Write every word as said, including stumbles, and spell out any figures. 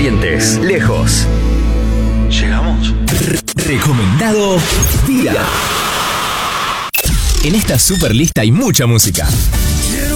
Corrientes, lejos. ¿Llegamos? Recomendado Día. En esta super lista hay mucha música.